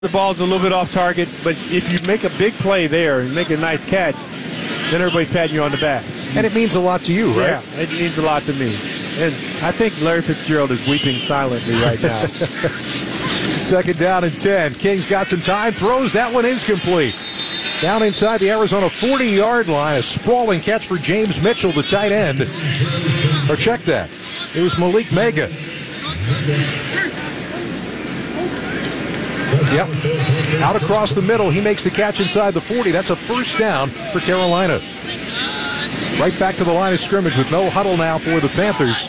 The ball's a little bit off target, but if you make a big play there and make a nice catch, then everybody's patting you on the back. And it means a lot to you, right? Yeah, it means a lot to me. And I think Larry Fitzgerald is weeping silently right now. Second down and 10. King's got some time, throws. That one is complete. Down inside the Arizona 40-yard line, a sprawling catch for James Mitchell, the tight end. Or check that. It was Malik Mega. Yep. Out across the middle, he makes the catch inside the 40. That's a first down for Carolina. Right back to the line of scrimmage with no huddle now for the Panthers.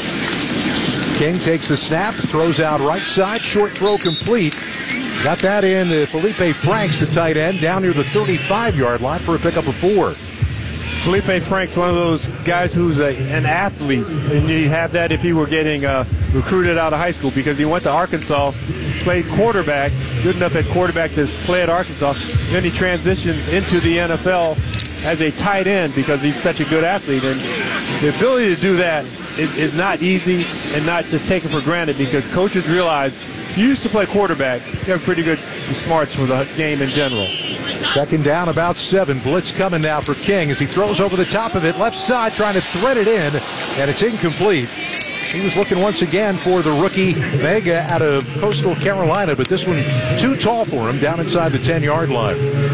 King takes the snap, throws out right side, short throw complete. Got that in to Felipe Franks, the tight end, down near the 35-yard line for a pickup of 4. Felipe Franks, one of those guys who's an athlete, and you have that if he were getting recruited out of high school, because he went to Arkansas, played quarterback, good enough at quarterback to play at Arkansas. Then he transitions into the NFL as a tight end because he's such a good athlete. And the ability to do that is not easy and not just taken for granted, because coaches realize if you used to play quarterback, you have pretty good smarts for the game in general. Second down, about 7. Blitz coming now for King as he throws over the top of it. Left side trying to thread it in, and it's incomplete. He was looking once again for the rookie Mega out of Coastal Carolina, but this one too tall for him down inside the 10-yard line.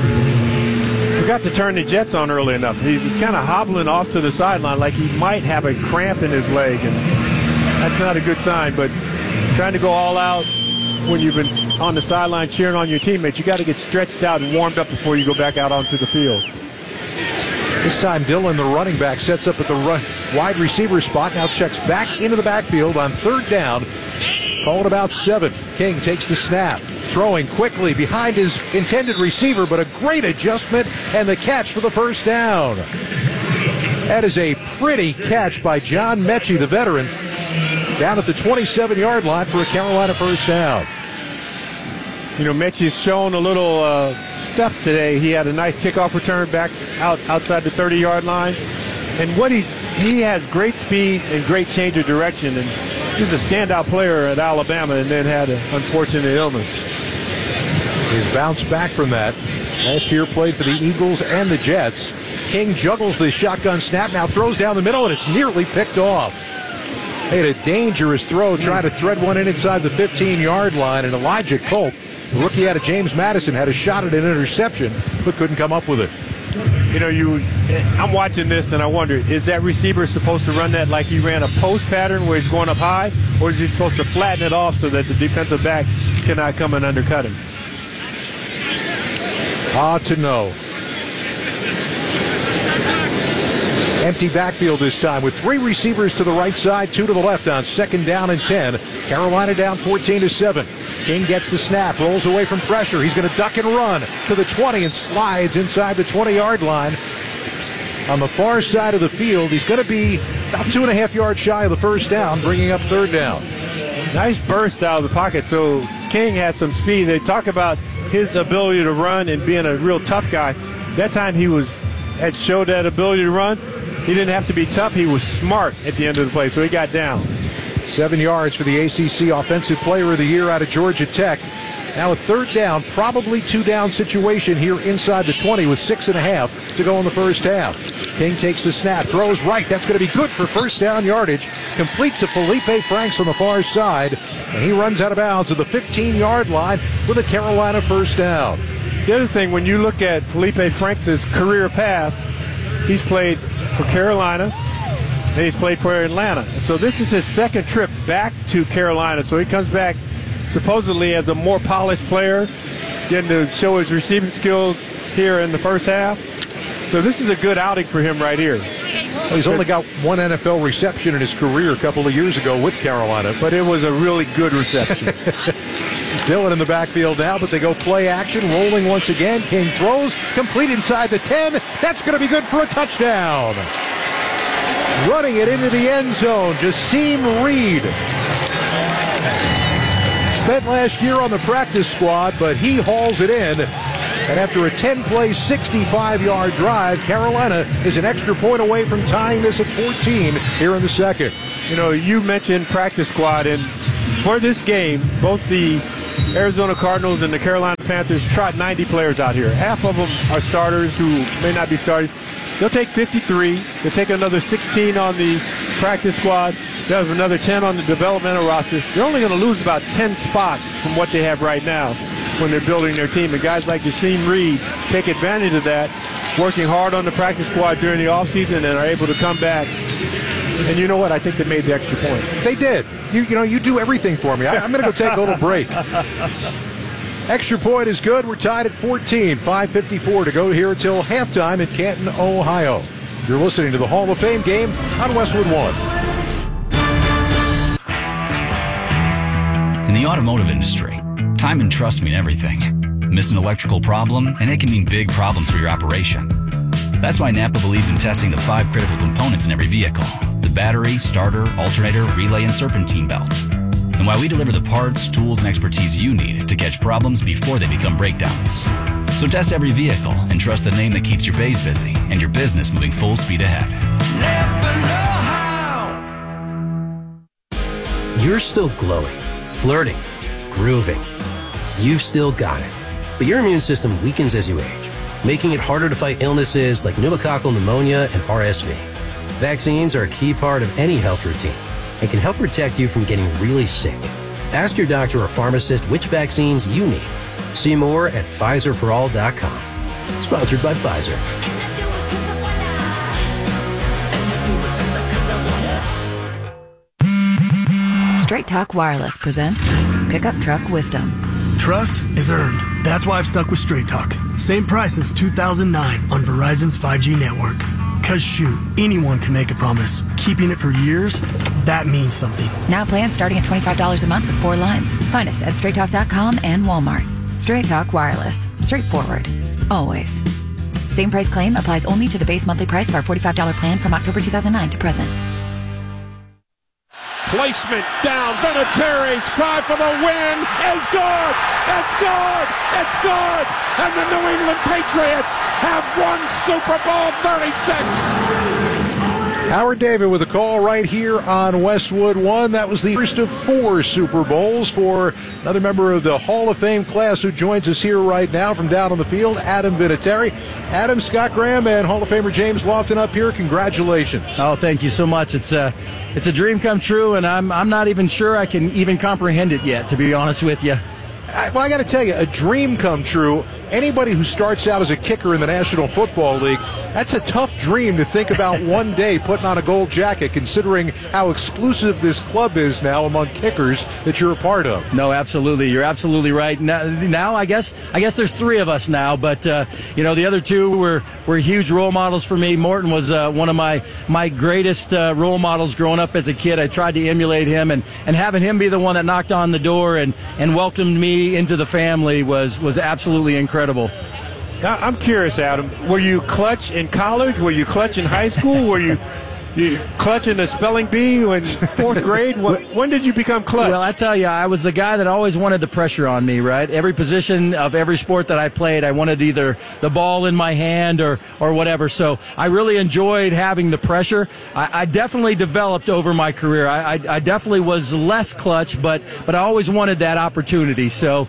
Forgot to turn the jets on early enough. He's kind of hobbling off to the sideline like he might have a cramp in his leg, and that's not a good sign. But trying to go all out when you've been on the sideline cheering on your teammates, you got to get stretched out and warmed up before you go back out onto the field. This time Dillon, the running back, sets up at the wide receiver spot. Now checks back into the backfield on third down. Call it about 7. King takes the snap. Throwing quickly behind his intended receiver, but a great adjustment and the catch for the first down. That is a pretty catch by John Mechie, the veteran, down at the 27-yard line for a Carolina first down. You know, Mechie's shown a little stuff today. He had a nice kickoff return back outside the 30-yard line. And he has great speed and great change of direction. And he's a standout player at Alabama and then had an unfortunate illness. He's bounced back from that. Last year played for the Eagles and the Jets. King juggles the shotgun snap, now throws down the middle, and it's nearly picked off. Made a dangerous throw, trying to thread one in inside the 15-yard line, and Elijah Culp, the rookie out of James Madison, had a shot at an interception, but couldn't come up with it. You know, I'm watching this and I wonder, is that receiver supposed to run that like he ran a post pattern where he's going up high, or is he supposed to flatten it off so that the defensive back cannot come and undercut him? Hard to know. Empty backfield this time with 3 receivers to the right side, 2 to the left on second down and 10. Carolina down 14-7. King gets the snap, rolls away from pressure. He's going to duck and run to the 20 and slides inside the 20-yard line. On the far side of the field, he's going to be about 2.5 yards shy of the first down, bringing up third down. Nice burst out of the pocket. So King had some speed. They talk about his ability to run and being a real tough guy. That time he had showed that ability to run. He didn't have to be tough. He was smart at the end of the play, so he got down. 7 yards for the ACC Offensive Player of the Year out of Georgia Tech. Now a third down, probably 2-down situation here inside the 20 with 6.5 to go in the first half. King takes the snap, throws right. That's going to be good for first down yardage. Complete to Felipe Franks on the far side, and he runs out of bounds at the 15-yard line with a Carolina first down. The other thing, when you look at Felipe Franks' career path, he's played for Carolina, and he's played for Atlanta. So this is his second trip back to Carolina. So he comes back supposedly as a more polished player, getting to show his receiving skills here in the first half. So this is a good outing for him right here. Well, he's only got 1 NFL reception in his career a couple of years ago with Carolina. But it was a really good reception. Dillon in the backfield now, but they go play action, rolling once again. King throws, complete inside the 10. That's going to be good for a touchdown. Running it into the end zone, Jasim Reed. Spent last year on the practice squad, but he hauls it in. And after a 10-play, 65-yard drive, Carolina is an extra point away from tying this at 14 here in the second. You know, you mentioned practice squad, and for this game, both the Arizona Cardinals and the Carolina Panthers trot 90 players out here. Half of them are starters who may not be starting. They'll take 53. They'll take another 16 on the practice squad. They'll have another 10 on the developmental roster. They're only going to lose about 10 spots from what they have right now when they're building their team. And guys like Yasheem Reed take advantage of that, working hard on the practice squad during the offseason, and are able to come back. And you know what? I think they made the extra point. They did. You do everything for me. I'm going to go take a little break. Extra point is good. We're tied at 14. 5:54 to go here until halftime in Canton, Ohio. You're listening to the Hall of Fame game on Westwood One. In the automotive industry, time and trust mean everything. Miss an electrical problem, and it can mean big problems for your operation. That's why Napa believes in testing the 5 critical components in every vehicle: the battery, starter, alternator, relay, and serpentine belts. And why we deliver the parts, tools, and expertise you need to catch problems before they become breakdowns. So test every vehicle and trust the name that keeps your bays busy and your business moving full speed ahead. Napa know-how. You're still glowing, flirting, grooving. You've still got it. But your immune system weakens as you age, making it harder to fight illnesses like pneumococcal pneumonia and RSV. Vaccines are a key part of any health routine and can help protect you from getting really sick. Ask your doctor or pharmacist which vaccines you need. See more at PfizerForAll.com. Sponsored by Pfizer. Straight Talk Wireless presents Pickup Truck Wisdom. Trust is earned. That's why I've stuck with Straight Talk. Same price since 2009 on Verizon's 5G network. Cause shoot, anyone can make a promise. Keeping it for years, that means something. Now plans starting at $25 a month with 4 lines. Find us at straighttalk.com and Walmart. Straight Talk Wireless. Straightforward. Always. Same price claim applies only to the base monthly price of our $45 plan from October 2009 to present. Placement down. Vinatieri's try for the win is good. It's good. It's good. And the New England Patriots have won Super Bowl 36. Howard David with a call right here on Westwood One. That was the first of 4 Super Bowls for another member of the Hall of Fame class who joins us here right now from down on the field, Adam Vinatieri. Adam, Scott Graham, and Hall of Famer James Lofton up here. Congratulations. Oh, thank you so much. It's a dream come true, and I'm not even sure I can even comprehend it yet, to be honest with you. I got to tell you, a dream come true. Anybody who starts out as a kicker in the National Football League, that's a tough dream to think about one day putting on a gold jacket, considering how exclusive this club is now among kickers that you're a part of. No, absolutely. You're absolutely right. Now I guess there's 3 of us now, but the other 2 were huge role models for me. Morton was one of my greatest role models growing up as a kid. I tried to emulate him, and having him be the one that knocked on the door and welcomed me into the family was absolutely incredible. I'm curious, Adam. Were you clutch in college? Were you clutch in high school? Were you clutch in the spelling bee in 4th grade? When did you become clutch? Well, I tell you, I was the guy that always wanted the pressure on me, right? Every position of every sport that I played, I wanted either the ball in my hand or whatever. So I really enjoyed having the pressure. I definitely developed over my career. I definitely was less clutch, but I always wanted that opportunity. So,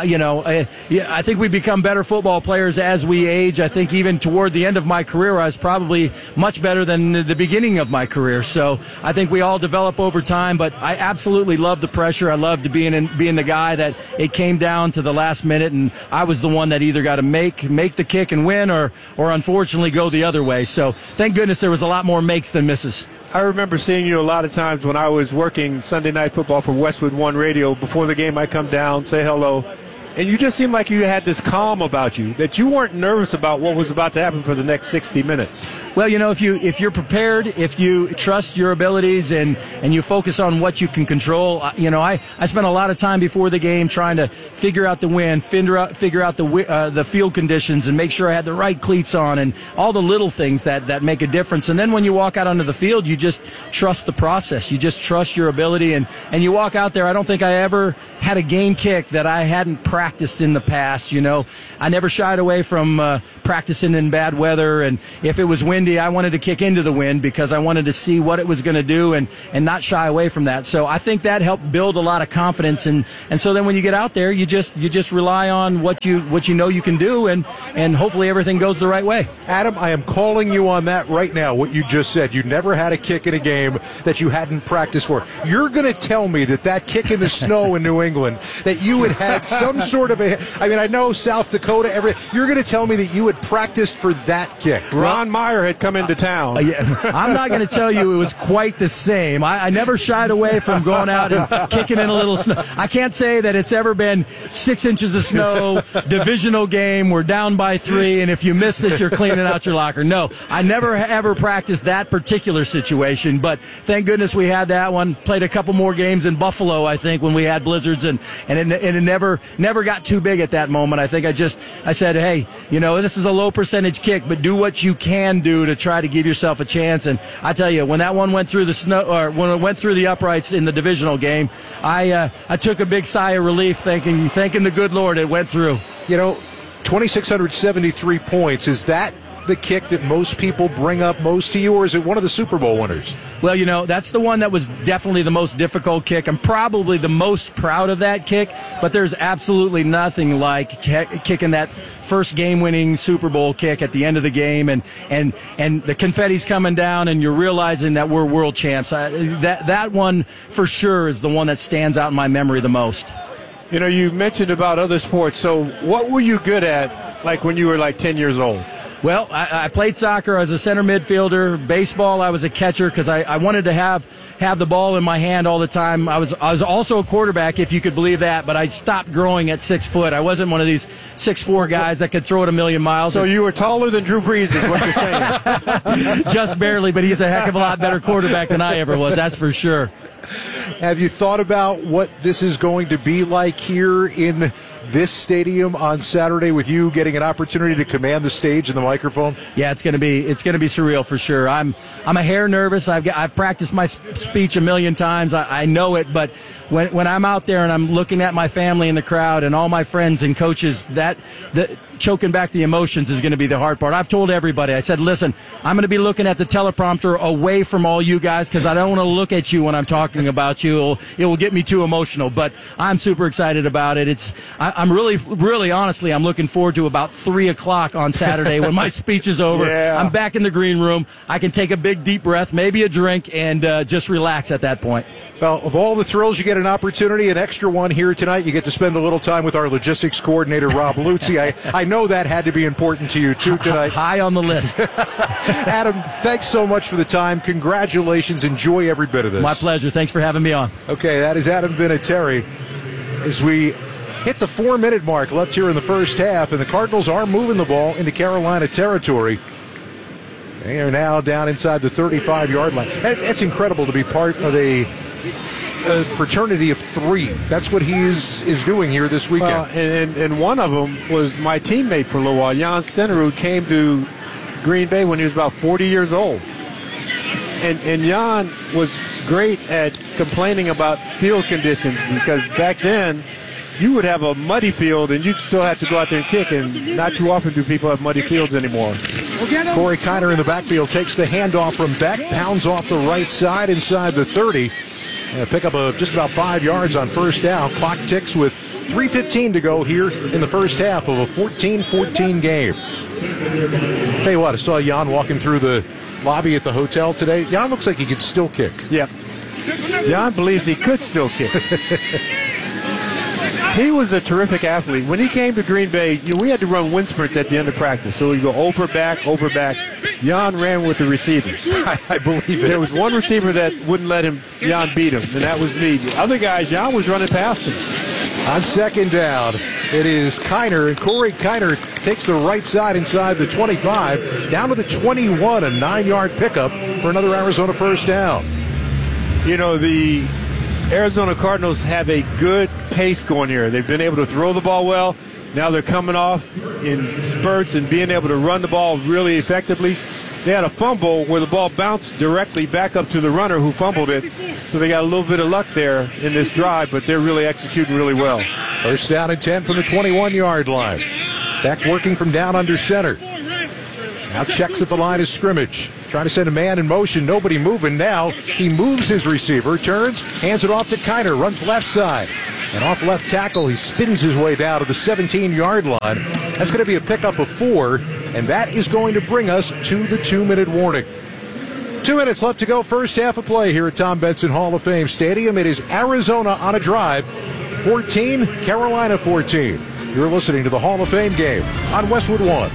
I think we become better football players as we age. I think even toward the end of my career, I was probably much better than the beginning of my career. So I think we all develop over time, but I absolutely love the pressure. I loved being the guy that it came down to the last minute, and I was the one that either got to make the kick and win or unfortunately go the other way. So thank goodness there was a lot more makes than misses. I remember seeing you a lot of times when I was working Sunday Night Football for Westwood One Radio. Before the game, I'd come down, say hello, and you just seemed like you had this calm about you, that you weren't nervous about what was about to happen for the next 60 minutes. Well, if you're prepared, if you trust your abilities and you focus on what you can control, I spent a lot of time before the game trying to figure out the wind, figure out the field conditions, and make sure I had the right cleats on, and all the little things that make a difference. And then when you walk out onto the field, you just trust the process. You just trust your ability, and you walk out there. I don't think I ever had a game kick that I hadn't practiced in the past. I never shied away from practicing in bad weather, and if it was windy, windy, I wanted to kick into the wind because I wanted to see what it was going to do and not shy away from that. So I think that helped build a lot of confidence. And so then when you get out there, you just rely on what you know you can do, and hopefully everything goes the right way. Adam, I am calling you on that right now, what you just said. You never had a kick in a game that you hadn't practiced for. You're going to tell me that kick in the snow in New England, that you had some sort of I know South Dakota, you're going to tell me that you had practiced for that kick. Ron Meyer had come into town. I'm not going to tell you it was quite the same. I never shied away from going out and kicking in a little snow. I can't say that it's ever been 6 inches of snow, divisional game, we're down by 3, and if you miss this, you're cleaning out your locker. No, I never ever practiced that particular situation, but thank goodness we had that one. Played a couple more games in Buffalo, I think, when we had blizzards, and it never got too big at that moment. I think I said, hey, this is a low percentage kick, but do what you can do to try to give yourself a chance. And I tell you, when that one went through the snow, or when it went through the uprights in the divisional game, I took a big sigh of relief, thanking the good Lord it went through. 2,673 points. Is that the kick that most people bring up most to you, or is it one of the Super Bowl winners? Well, that's the one that was definitely the most difficult kick. I'm probably the most proud of that kick, but there's absolutely nothing like kicking that first game-winning Super Bowl kick at the end of the game, and the confetti's coming down, and you're realizing that we're world champs. That one, for sure, is the one that stands out in my memory the most. You mentioned about other sports, so what were you good at, like when you were 10 years old? Well, I played soccer as a center midfielder. Baseball, I was a catcher because I wanted to have the ball in my hand all the time. I was also a quarterback, if you could believe that, but I stopped growing at 6 foot. I wasn't one of these 6'4" guys that could throw it a million miles. So you were taller than Drew Brees is what you're saying. Just barely, but he's a heck of a lot better quarterback than I ever was, that's for sure. Have you thought about what this is going to be like here in this stadium on Saturday, with you getting an opportunity to command the stage and the microphone? Yeah, it's going to be surreal for sure. I'm a hair nervous. I've practiced my speech a million times. I know it, but when I'm out there and I'm looking at my family in the crowd and all my friends and coaches, choking back the emotions is going to be the hard part. I've told everybody, I said, listen, I'm going to be looking at the teleprompter away from all you guys because I don't want to look at you when I'm talking about you. It will get me too emotional, but I'm super excited about it. I'm really, honestly, I'm looking forward to about 3 o'clock on Saturday when my speech is over. Yeah. I'm back in the green room. I can take a big, deep breath, maybe a drink, and just relax at that point. Well, of all the thrills, you get an opportunity, an extra one here tonight. You get to spend a little time with our logistics coordinator, Rob Luzzi. I know that had to be important to you, too, tonight. High on the list. Adam, thanks so much for the time. Congratulations. Enjoy every bit of this. My pleasure. Thanks for having me on. Okay, that is Adam Vinatieri. As we hit the 4-minute mark left here in the first half, and the Cardinals are moving the ball into Carolina territory. They are now down inside the 35-yard line. That's incredible to be part of a fraternity of 3. That's what he is doing here this weekend. And one of them was my teammate for a little while, Jan Stenerud, came to Green Bay when he was about 40 years old. And Jan was great at complaining about field conditions, because back then you would have a muddy field and you'd still have to go out there and kick, and not too often do people have muddy fields anymore. Corey Kiner in the backfield takes the handoff from Beck, pounds off the right side inside the 30. Pick up just about 5 yards on first down. Clock ticks with 3:15 to go here in the first half of a 14-14 game. Tell you what, I saw Jan walking through the lobby at the hotel today. Jan looks like he could still kick. Yeah. Jan believes he could still kick. He was a terrific athlete. When he came to Green Bay, we had to run wind sprints at the end of practice. So we go over, back. Jan ran with the receivers. I believe it. There was one receiver that wouldn't let Jan beat him, and that was me. The other guys, Jan was running past him. On second down, it is Kiner, and Corey Kiner takes the right side inside the 25, down to the 21, a 9-yard pickup for another Arizona first down. The Arizona Cardinals have a good pace going here. They've been able to throw the ball well. Now they're coming off in spurts and being able to run the ball really effectively. They had a fumble where the ball bounced directly back up to the runner who fumbled it. So they got a little bit of luck there in this drive, but they're really executing really well. First down and 10 from the 21-yard line. Beck working from down under center. Now checks at the line of scrimmage. Trying to send a man in motion. Nobody moving now. He moves his receiver, turns, hands it off to Kiner, runs left side. And off left tackle, he spins his way down to the 17-yard line. That's going to be a pickup of 4, and that is going to bring us to the 2-minute warning. 2 minutes left to go, first half of play here at Tom Benson Hall of Fame Stadium. It is Arizona on a drive, 14, Carolina 14. You're listening to the Hall of Fame game on Westwood One.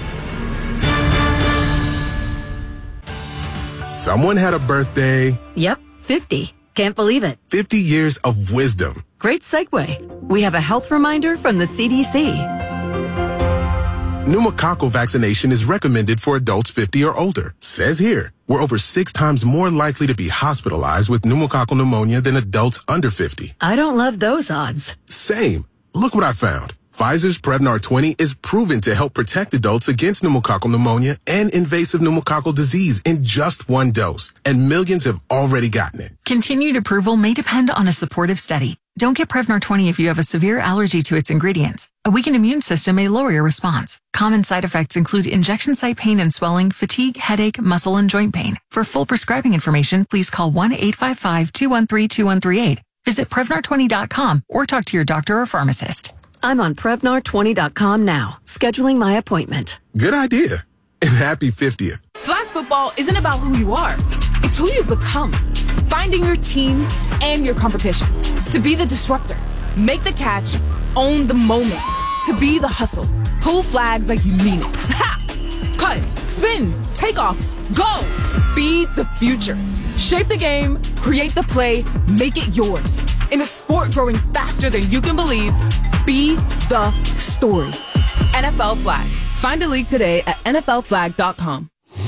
Someone had a birthday. Yep, 50. Can't believe it. 50 years of wisdom. Great segue. We have a health reminder from the CDC. Pneumococcal vaccination is recommended for adults 50 or older. Says here, we're over 6 times more likely to be hospitalized with pneumococcal pneumonia than adults under 50. I don't love those odds. Same. Look what I found. Pfizer's Prevnar 20 is proven to help protect adults against pneumococcal pneumonia and invasive pneumococcal disease in just 1 dose, and millions have already gotten it. Continued approval may depend on a supportive study. Don't get Prevnar 20 if you have a severe allergy to its ingredients. A weakened immune system may lower your response. Common side effects include injection site pain and swelling, fatigue, headache, muscle, and joint pain. For full prescribing information, please call 1-855-213-2138. Visit Prevnar20.com or talk to your doctor or pharmacist. I'm on Prevnar20.com now, scheduling my appointment. Good idea. And happy 50th. Flag football isn't about who you are. It's who you become. Finding your team and your competition. To be the disruptor. Make the catch. Own the moment. To be the hustle. Pull flags like you mean it. Ha! Cut. Spin. Take off. Go. Be the future. Shape the game. Create the play. Make it yours. In a sport growing faster than you can believe, be the story. NFL Flag. Find a league today at NFLflag.com.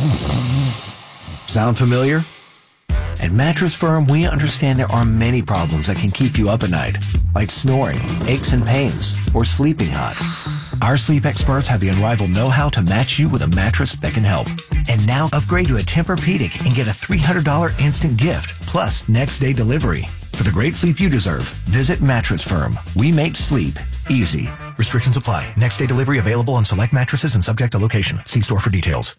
Sound familiar? At Mattress Firm, we understand there are many problems that can keep you up at night, like snoring, aches and pains, or sleeping hot. Our sleep experts have the unrivaled know-how to match you with a mattress that can help. And now upgrade to a Tempur-Pedic and get a $300 instant gift, plus next-day delivery. For the great sleep you deserve, visit Mattress Firm. We make sleep easy. Restrictions apply. Next-day delivery available on select mattresses and subject to location. See store for details.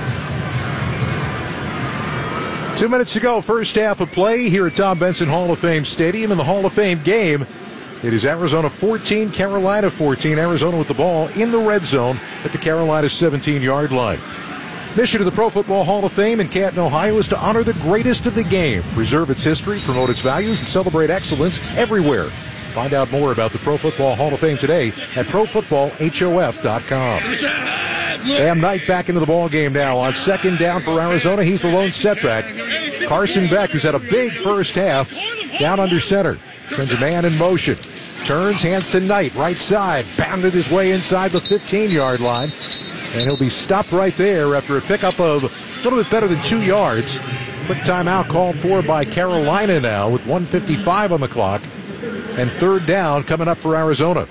2 minutes to go, first half of play here at Tom Benson Hall of Fame Stadium in the Hall of Fame game. It is Arizona 14, Carolina 14. Arizona with the ball in the red zone at the Carolina 17-yard line. Mission of the Pro Football Hall of Fame in Canton, Ohio is to honor the greatest of the game, preserve its history, promote its values, and celebrate excellence everywhere. Find out more about the Pro Football Hall of Fame today at ProFootballHof.com. Bam Knight back into the ball game now on second down for Arizona. He's the lone setback. Carson Beck, who's had a big first half, down under center. Sends a man in motion. Turns, hands to Knight, right side. Bounded his way inside the 15-yard line. And he'll be stopped right there after a pickup of a little bit better than 2 yards. Quick timeout called for by Carolina now with 1:55 on the clock. And third down coming up for Arizona.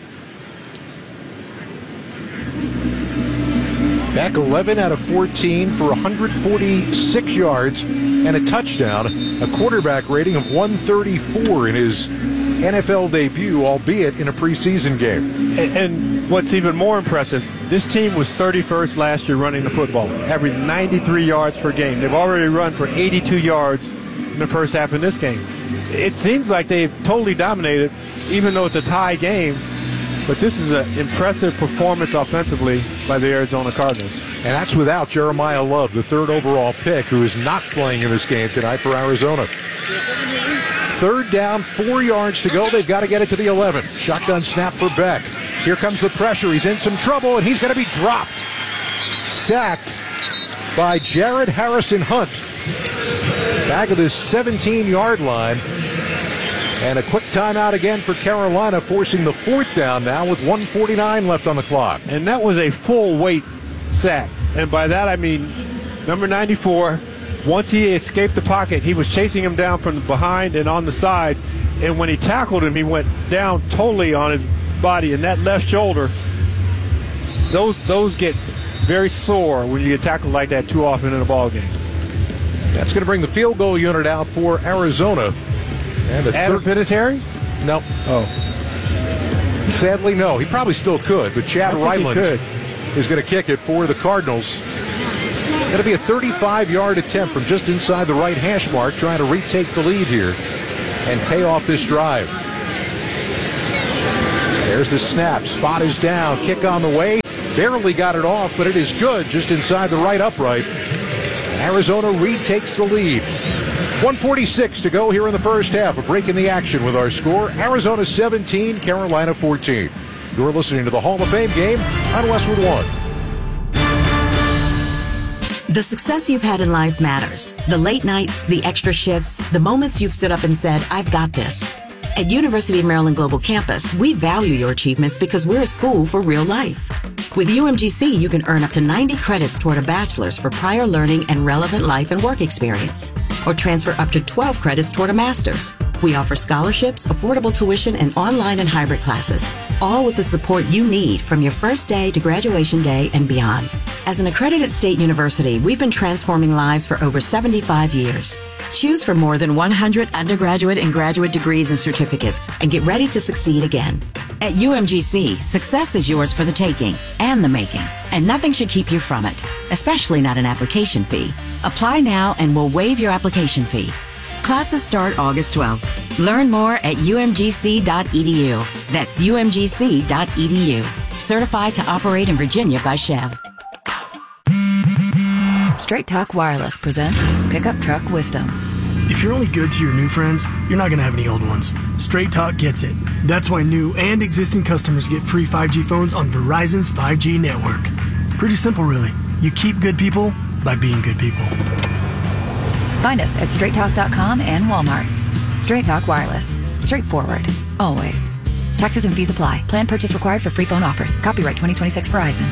Back 11 out of 14 for 146 yards and a touchdown. A quarterback rating of 134 in his NFL debut, albeit in a preseason game. And what's even more impressive, this team was 31st last year running the football, averaged 93 yards per game. They've already run for 82 yards in the first half in this game. It seems like they've totally dominated, even though it's a tie game. But this is an impressive performance offensively by the Arizona Cardinals. And that's without Jeremiah Love, the third overall pick, who is not playing in this game tonight for Arizona. Third down, 4 yards to go. They've got to get it to the 11. Shotgun snap for Beck. Here comes the pressure. He's in some trouble, and he's going to be dropped. Sacked by Jared Harrison Hunt. Back of this 17-yard line. And a quick timeout again for Carolina, forcing the fourth down now with 1:49 left on the clock. And that was a full weight sack. And by that I mean number 94, once he escaped the pocket, he was chasing him down from behind and on the side. And when he tackled him, he went down totally on his body. And that left shoulder, those get very sore when you get tackled like that too often in a ball game. That's going to bring the field goal unit out for Arizona. And Adam Vinatieri? No. Oh. Sadly, no. He probably still could, but Chad Ryland is going to kick it for the Cardinals. Going to be a 35-yard attempt from just inside the right hash mark, trying to retake the lead here and pay off this drive. There's the snap. Spot is down. Kick on the way. Barely got it off, but it is good just inside the right upright. Arizona retakes the lead. 1:46 to go here in the first half. A break in the action with our score. Arizona 17, Carolina 14. You're listening to the Hall of Fame game on Westwood One. The success you've had in life matters. The late nights, the extra shifts, the moments you've stood up and said, I've got this. At University of Maryland Global Campus, we value your achievements because we're a school for real life. With UMGC, you can earn up to 90 credits toward a bachelor's for prior learning and relevant life and work experience, or transfer up to 12 credits toward a master's. We offer scholarships, affordable tuition, and online and hybrid classes, all with the support you need from your first day to graduation day and beyond. As an accredited state university, we've been transforming lives for over 75 years. Choose from more than 100 undergraduate and graduate degrees and certificates, and get ready to succeed again. At UMGC, success is yours for the taking and the making, and nothing should keep you from it, especially not an application fee. Apply now and we'll waive your application fee. Classes start August 12th. Learn more at umgc.edu. That's umgc.edu. Certified to operate in Virginia by Chev. Straight Talk Wireless presents Pickup Truck Wisdom. If you're only good to your new friends, you're not going to have any old ones. Straight Talk gets it. That's why new and existing customers get free 5G phones on Verizon's 5G network. Pretty simple, really. You keep good people by being good people. Find us at straighttalk.com and Walmart. Straight Talk Wireless. Straightforward. Always. Taxes and fees apply. Plan purchase required for free phone offers. Copyright 2026 Verizon.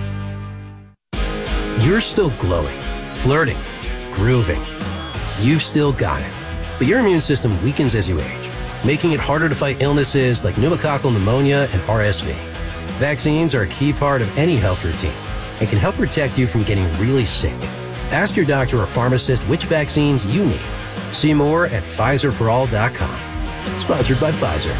You're still glowing, flirting, grooving. You've still got it. But your immune system weakens as you age, making it harder to fight illnesses like pneumococcal pneumonia and RSV. Vaccines are a key part of any health routine and can help protect you from getting really sick. Ask your doctor or pharmacist which vaccines you need. See more at PfizerForAll.com. Sponsored by Pfizer.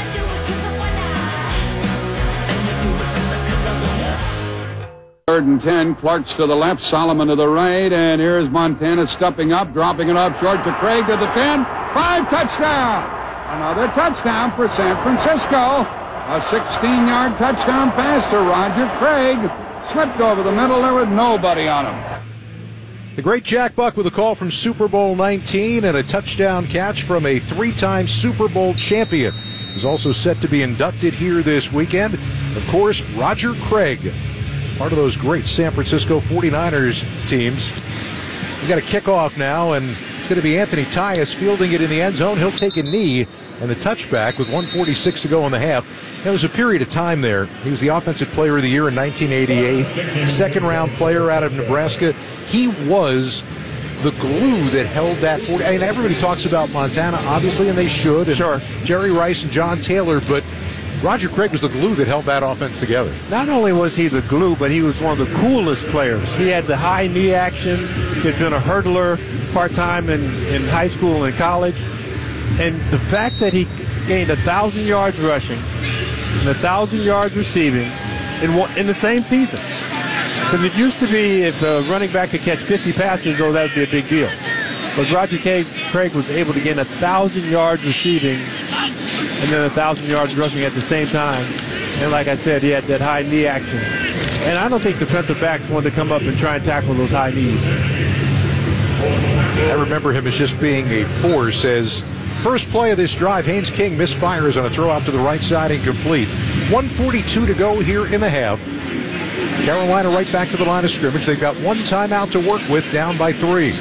3rd and 10, Clark's to the left, Solomon to the right, and here's Montana stepping up, dropping it off short to Craig to the 10. 5, touchdown! Another touchdown for San Francisco. A 16-yard touchdown pass to Roger Craig. Slipped over the middle, there was nobody on him. The great Jack Buck with a call from Super Bowl 19 and a touchdown catch from a 3-time Super Bowl champion. He's also set to be inducted here this weekend. Of course, Roger Craig, part of those great San Francisco 49ers teams. We've got a kickoff now, and it's going to be Anthony Tyus fielding it in the end zone. He'll take a knee, and the touchback with 1:46 to go in the half. There was a period of time there. He was the Offensive Player of the Year in 1988, second-round player out of Nebraska. He was the glue that held that 40. I mean, everybody talks about Montana, obviously, and they should. And sure. Jerry Rice and John Taylor, but Roger Craig was the glue that held that offense together. Not only was he the glue, but he was one of the coolest players. He had the high knee action. He had been a hurdler part-time in high school and college. And the fact that he gained 1,000 yards rushing and 1,000 yards receiving in the same season. Because it used to be if a running back could catch 50 passes, that would be a big deal. But Roger Craig was able to gain 1,000 yards receiving and then 1,000 yards rushing at the same time. And like I said, he had that high knee action. And I don't think defensive backs wanted to come up and try and tackle those high knees. I remember him as just being a force. As first play of this drive, Haynes King misfires on a throw out to the right side, incomplete. 1:42 to go here in the half. Carolina right back to the line of scrimmage. They've got one timeout to work with, down by 3.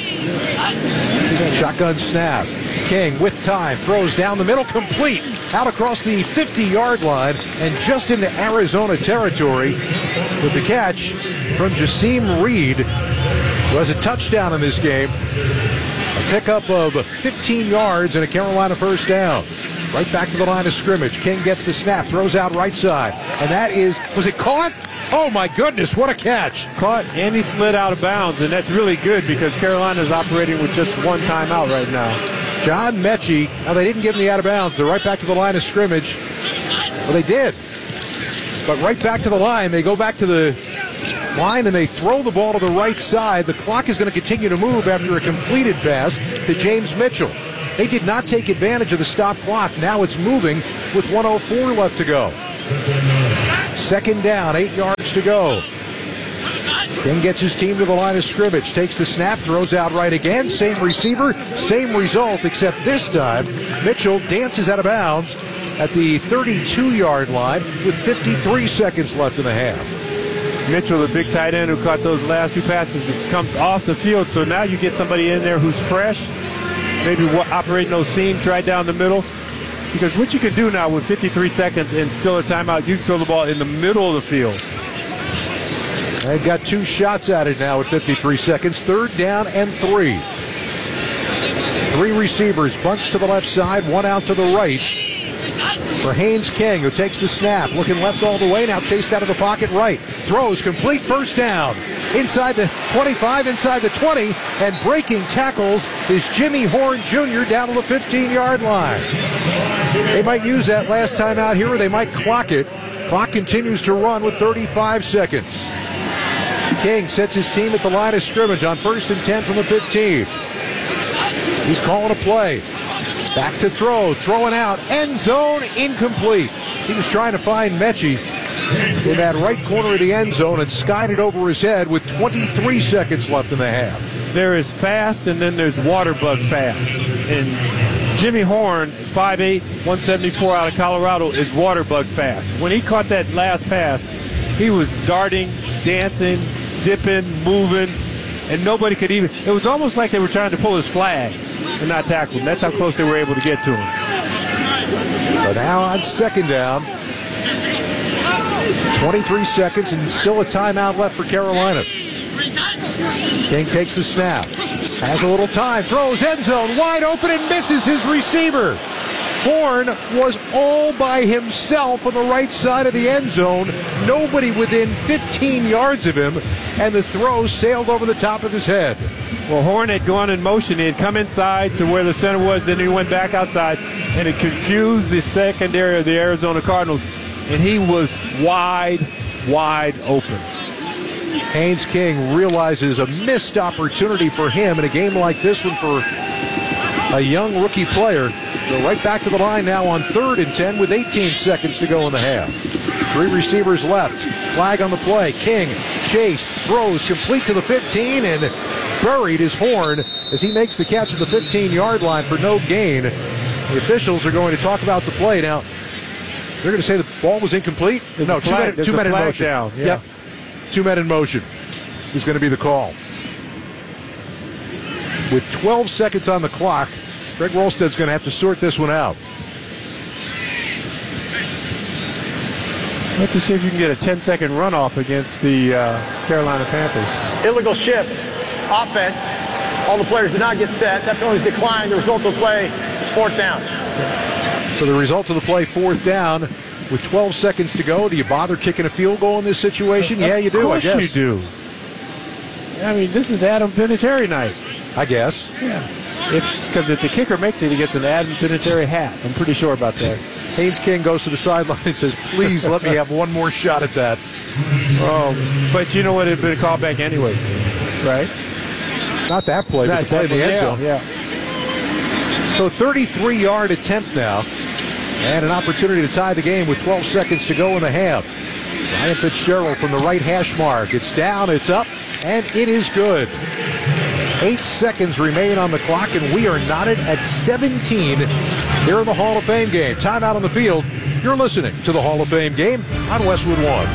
Shotgun snap. King with time, throws down the middle, complete, out across the 50-yard line and just into Arizona territory with the catch from Jasim Reed, who has a touchdown in this game. A pickup of 15 yards and a Carolina first down. Right back to the line of scrimmage. King gets the snap, throws out right side, and that is, was it caught? Oh my goodness, what a catch. Caught, and he slid out of bounds, and that's really good because Carolina's operating with just one timeout right now. John Mechie, now they didn't give him the out of bounds. They're right back to the line of scrimmage. Well, they did. But right back to the line, they go back to the line, and they throw the ball to the right side. The clock is going to continue to move after a completed pass to James Mitchell. They did not take advantage of the stop clock. Now it's moving with 1:04 left to go. Second down, 8 yards to go. King gets his team to the line of scrimmage, takes the snap, throws out right again. Same receiver, same result, except this time Mitchell dances out of bounds at the 32-yard line with 53 seconds left in the half. Mitchell, the big tight end who caught those last few passes, comes off the field. So now you get somebody in there who's fresh, maybe operating those seams right down the middle. Because what you can do now with 53 seconds and still a timeout, you can throw the ball in the middle of the field. They've got 2 shots at it now at 53 seconds. 3rd down and 3. 3 receivers, bunch to the left side, 1 out to the right. For Haynes King, who takes the snap, looking left all the way, now chased out of the pocket right. Throws, complete, first down. Inside the 25, inside the 20, and breaking tackles is Jimmy Horn Jr. down to the 15-yard line. They might use that last time out here, or they might clock it. Clock continues to run with 35 seconds. King sets his team at the line of scrimmage on 1st and 10 from the 15. He's calling a play. Back to throw, throwing out, end zone, incomplete. He was trying to find Mechie in that right corner of the end zone and skied it over his head with 23 seconds left in the half. There is fast, and then there's water bug fast. And Jimmy Horn, 5'8", 174 out of Colorado, is water bug fast. When he caught that last pass, he was darting, dancing, dipping, moving, and nobody could even. It was almost like they were trying to pull his flag and not tackle him. That's how close they were able to get to him. So now on 2nd down, 23 seconds and still a timeout left for Carolina. King takes the snap, has a little time, throws end zone, wide open and misses his receiver. Horn was all by himself on the right side of the end zone, nobody within 15 yards of him, and the throw sailed over the top of his head. Well, Horn had gone in motion. He had come inside to where the center was, then he went back outside, and it confused the secondary of the Arizona Cardinals, and he was wide open. Haynes King realizes a missed opportunity for him in a game like this one for a young rookie player. So right back to the line now on 3rd and 10 with 18 seconds to go in the half. 3 receivers left. Flag on the play. King chased, throws, complete to the 15, and buried his Horn as he makes the catch at the 15-yard line for no gain. The officials are going to talk about the play. Now, they're going to say the ball was incomplete. No, two men in motion. Down. Yeah. Yep. 2 men in motion is going to be the call. With 12 seconds on the clock, Greg Rolstad's going to have to sort this one out. Let's see if you can get a 10-second runoff against the Carolina Panthers. Illegal shift, offense. All the players did not get set. That penalty is declined. The result of the play is 4th down. So the result of the play, 4th down. With 12 seconds to go, do you bother kicking a field goal in this situation? Yeah, you do, I guess. Of course you do. I mean, this is Adam Vinatieri night. I guess. Yeah. Because if the kicker makes it, he gets an Adam Vinatieri hat. I'm pretty sure about that. Haynes King goes to the sideline and says, please let me have one more shot at that. But you know what? It had been a callback anyways, right? Not that play, but the play in the end zone. Yeah. So 33-yard attempt now. And an opportunity to tie the game with 12 seconds to go in the half. Ryan Fitzgerald from the right hash mark. It's down, it's up, and it is good. 8 seconds remain on the clock, and we are knotted at 17 here in the Hall of Fame game. Timeout on the field. You're listening to the Hall of Fame game on Westwood One.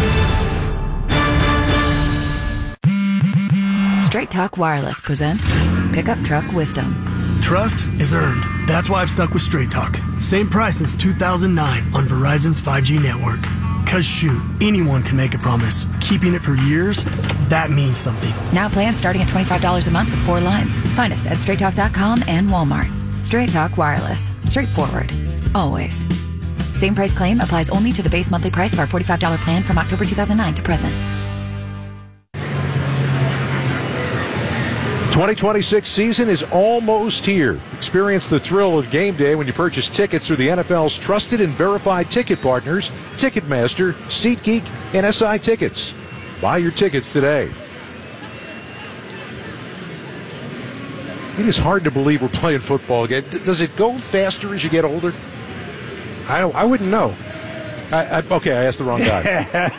Straight Talk Wireless presents Pickup Truck Wisdom. Trust is earned. That's why I've stuck with Straight Talk. Same price since 2009 on Verizon's 5G network. Cause shoot, anyone can make a promise. Keeping it for years, that means something. Now plans starting at $25 a month with 4 lines. Find us at straighttalk.com and Walmart. Straight Talk Wireless. Straightforward. Always. Same price claim applies only to the base monthly price of our $45 plan from October 2009 to present. 2026 season is almost here. Experience the thrill of game day when you purchase tickets through the NFL's trusted and verified ticket partners, Ticketmaster, SeatGeek, and SI Tickets. Buy your tickets today. It is hard to believe we're playing football again. Does it go faster as you get older? I wouldn't know. Okay, I asked the wrong guy.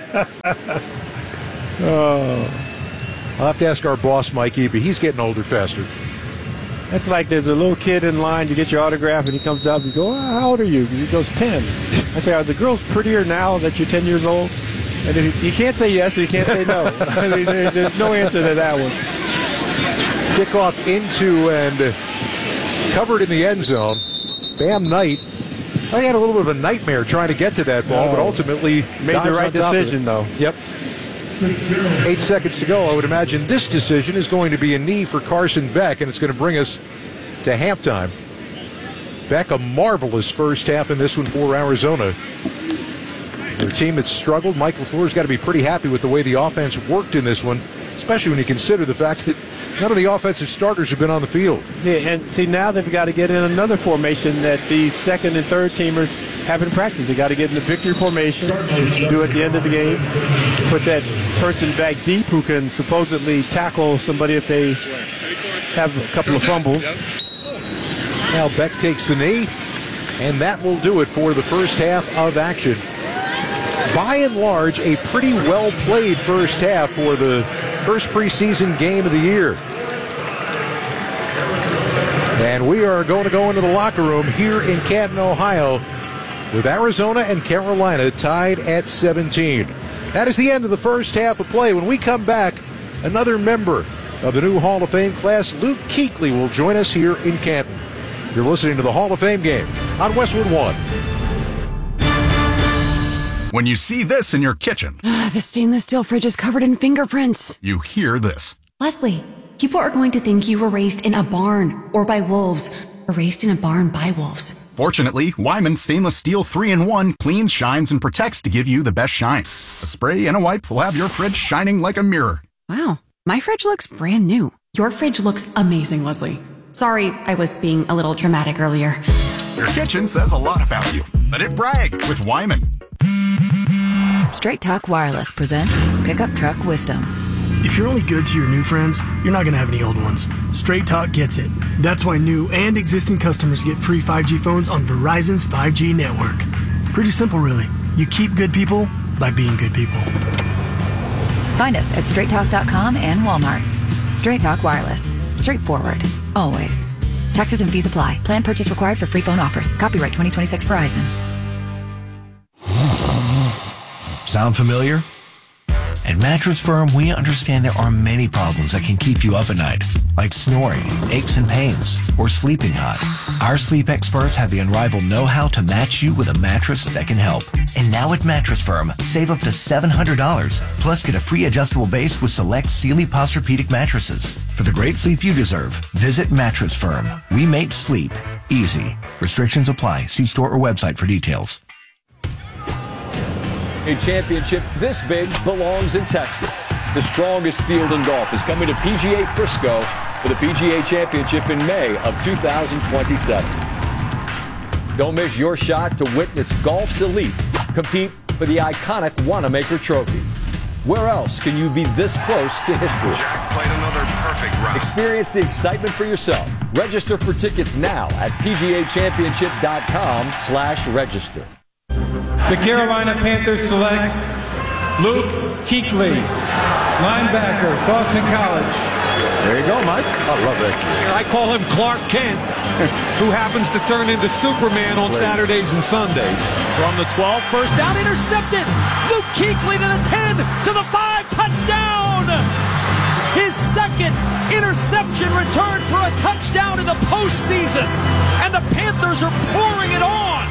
I'll have to ask our boss, Mike Eby. He's getting older faster. It's like there's a little kid in line to get your autograph, and he comes up and you go, how old are you? He goes, 10. I say, are the girls prettier now that you're 10 years old? And he can't say yes, and he can't say no. I mean, there's no answer to that one. Kickoff into and covered in the end zone. Bam Knight. They had a little bit of a nightmare trying to get to that ball, but ultimately made the right decision, though. Yep. 8 seconds to go. I would imagine this decision is going to be a knee for Carson Beck, and it's going to bring us to halftime. Beck, a marvelous first half in this one for Arizona. Their team had struggled. Mike LaFleur's got to be pretty happy with the way the offense worked in this one, especially when you consider the fact that none of the offensive starters have been on the field. See, now they've got to get in another formation that the second and third teamers haven't practiced. They got to get in the victory formation, do at the end of the game, put that person back deep who can supposedly tackle somebody if they have a couple of fumbles. Now Beck takes the knee, and that will do it for the first half of action. By and large, a pretty well-played first half for the first preseason game of the year. And we are going to go into the locker room here in Canton, Ohio, with Arizona and Carolina tied at 17. That is the end of the first half of play. When we come back, another member of the new Hall of Fame class, Luke Kuechly, will join us here in Canton. You're listening to the Hall of Fame game on Westwood One. When you see this in your kitchen, the stainless steel fridge is covered in fingerprints. You hear this. Leslie, people are going to think you were raised in a barn or by wolves, or raised in a barn by wolves. Fortunately, Wyman Stainless Steel 3-in-1 cleans, shines, and protects to give you the best shine. A spray and a wipe will have your fridge shining like a mirror. Wow, my fridge looks brand new. Your fridge looks amazing, Leslie. Sorry, I was being a little dramatic earlier. Your kitchen says a lot about you. Let it brag with Wyman. Straight Talk Wireless presents Pickup Truck Wisdom. If you're only good to your new friends, you're not going to have any old ones. Straight Talk gets it. That's why new and existing customers get free 5G phones on Verizon's 5G network. Pretty simple, really. You keep good people by being good people. Find us at straighttalk.com and Walmart. Straight Talk Wireless. Straightforward. Always. Taxes and fees apply. Plan purchase required for free phone offers. Copyright 2026 Verizon. Sound familiar? At Mattress Firm, we understand there are many problems that can keep you up at night, like snoring, aches and pains, or sleeping hot. Our sleep experts have the unrivaled know-how to match you with a mattress that can help. And now at Mattress Firm, save up to $700, plus get a free adjustable base with select Sealy Posturepedic mattresses. For the great sleep you deserve, visit Mattress Firm. We make sleep easy. Restrictions apply. See store or website for details. A championship this big belongs in Texas. The strongest field in golf is coming to PGA Frisco for the PGA Championship in May of 2027. Don't miss your shot to witness golf's elite compete for the iconic Wanamaker Trophy. Where else can you be this close to history? Jack played another perfect round. Experience the excitement for yourself. Register for tickets now at PGAchampionship.com/register. The Carolina Panthers select Luke Kuechly, linebacker, Boston College. There you go, Mike. I love that. I call him Clark Kent, who happens to turn into Superman on Saturdays and Sundays. From the 12, first down, intercepted. Luke Kuechly to the 10, to the 5, touchdown. His second interception returned for a touchdown in the postseason. And the Panthers are pouring it on.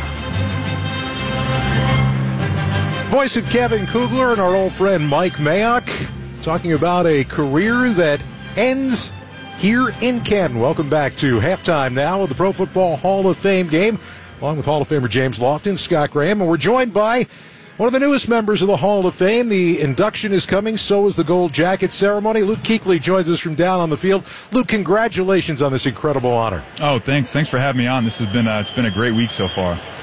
Voice of Kevin Kugler and our old friend Mike Mayock talking about a career that ends here in Canton. Welcome back to halftime now of the Pro Football Hall of Fame game, along with Hall of Famer James Lofton, Scott Graham, and we're joined by one of the newest members of the Hall of Fame. The induction is coming, so is the gold jacket ceremony. Luke Kuechly joins us from down on the field. Luke, congratulations on this incredible honor. Oh, thanks for having me on. This has been it's been a great week so far.